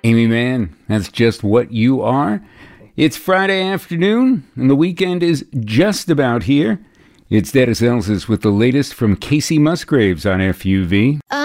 Amy Mann, that's just what you are. It's Friday afternoon, and the weekend is just about here. It's Dennis Elzis with the latest from Casey Musgraves on FUV.